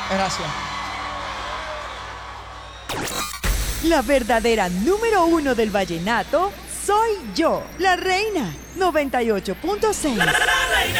Gracias. La verdadera número 1 del vallenato soy yo, la reina 98.6.